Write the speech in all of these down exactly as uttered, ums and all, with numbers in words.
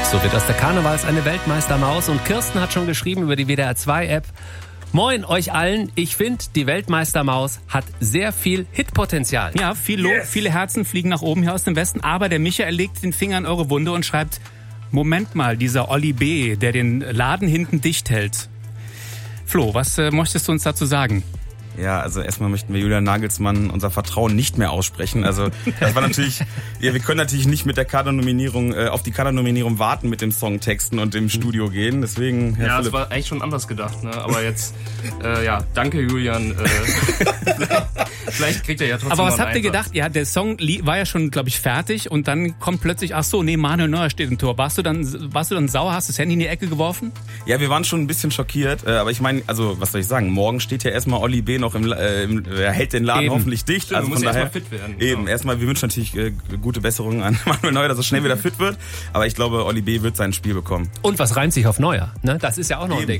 So wird aus der Karnevals eine Weltmeistermaus und Kirsten hat schon geschrieben über die W D R zwei App. Moin euch allen, ich finde, die Weltmeistermaus hat sehr viel Hitpotenzial. Ja, viel Lob, yes. Viele Herzen fliegen nach oben hier aus dem Westen, aber der Michael legt den Finger in eure Wunde und schreibt, Moment mal, dieser Olli B., der den Laden hinten dicht hält. Flo, was äh, möchtest du uns dazu sagen? Ja, also erstmal möchten wir Julian Nagelsmann unser Vertrauen nicht mehr aussprechen. Also das war natürlich, ja, wir können natürlich nicht mit der Kader-Nominierung, äh, auf die Kader-Nominierung warten mit dem Songtexten und im Studio gehen. Deswegen, Herr Ja, Philipp. es war eigentlich schon anders gedacht, ne? Aber jetzt, äh, ja, danke Julian. Äh, vielleicht kriegt er ja trotzdem. Aber was mal einen habt ihr Einsatz. gedacht? Ja, der Song war ja schon, glaube ich, fertig und dann kommt plötzlich, ach so, nee, Manuel Neuer steht im Tor. Warst du dann, warst du dann sauer? Hast du das Handy in die Ecke geworfen? Ja, wir waren schon ein bisschen schockiert, äh, aber ich meine, also was soll ich sagen? Morgen steht ja erstmal Olli B. noch im, äh, im er hält den Laden Eben. hoffentlich dicht. Stimmt, also du von musst daher erstmal fit werden. Eben, Genau. erstmal, wir wünschen natürlich äh, gute Besserungen an Manuel Neuer, dass er schnell wieder fit wird. Aber ich glaube, Olli B. wird sein Spiel bekommen. Und was reimt sich auf Neuer? Ne? Das ist ja auch noch Eben.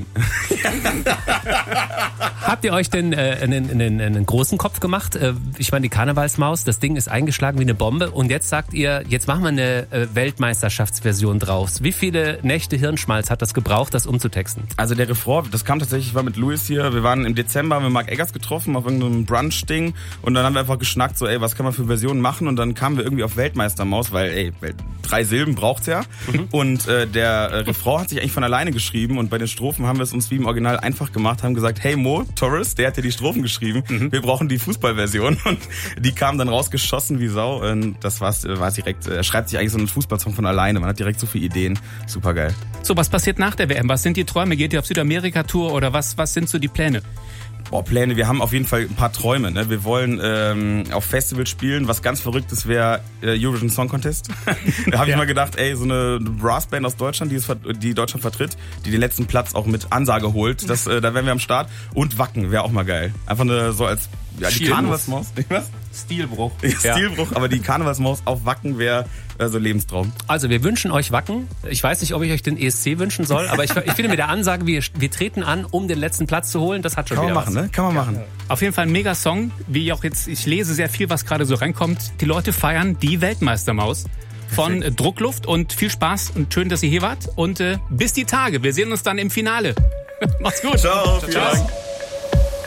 ein Ding. Habt ihr euch denn äh, einen, einen, einen großen Kopf gemacht? Äh, ich meine, die Karnevalsmaus, das Ding ist eingeschlagen wie eine Bombe. Und jetzt sagt ihr, jetzt machen wir eine äh, Weltmeisterschaftsversion draus. Wie viele Nächte Hirnschmalz hat das gebraucht, das umzutexten? Also der Refrain, das kam tatsächlich, ich war mit Louis hier, wir waren im Dezember, haben wir Mark Eggers getroffen auf irgendeinem Brunch-Ding und dann haben wir einfach geschnackt, so ey, was kann man für Versionen machen und dann kamen wir irgendwie auf Weltmeistermaus, weil ey, drei Silben braucht's ja mhm. und äh, der äh, Refrain hat sich eigentlich von alleine geschrieben und bei den Strophen haben wir es uns wie im Original einfach gemacht, haben gesagt, hey Mo Torres, der hat ja die Strophen geschrieben, mhm. wir brauchen die Fußballversion und die kam dann rausgeschossen wie Sau und das war's, war direkt, er schreibt sich eigentlich so einen Fußballsong von alleine, man hat direkt so viele Ideen, super geil. So, was passiert nach der W M? Was sind die Träume? Geht ihr auf Südamerika-Tour oder was, was sind so die Pläne? Boah, Pläne, wir haben auf jeden Fall ein paar Träume. Ne? Wir wollen ähm, auf Festivals spielen, was ganz Verrücktes wäre äh, Eurovision Song Contest. Da habe ich ja. mal gedacht, ey, so eine Brassband aus Deutschland, die, es, die Deutschland vertritt, die den letzten Platz auch mit Ansage holt, das, äh, da wären wir am Start. Und Wacken wäre auch mal geil. Einfach eine, so als ja, die Karnevalsmaus. Was? Stilbruch. Ja, Stilbruch, aber die Karnevalsmaus auf Wacken wäre äh, so Lebenstraum. Also wir wünschen euch Wacken. Ich weiß nicht, ob ich euch den E S C wünschen soll, aber ich, ich finde mit der Ansage, wir, wir treten an, um den letzten Platz zu holen, das hat schon Kann wieder man machen, was. ne? Kann man machen. Ja. Auf jeden Fall ein Mega-Song, wie auch jetzt, ich lese sehr viel, was gerade so reinkommt. Die Leute feiern die Weltmeistermaus von äh, Druckluft und viel Spaß und schön, dass ihr hier wart und äh, bis die Tage. Wir sehen uns dann im Finale. Macht's gut. Ciao. Ciao. Ciao.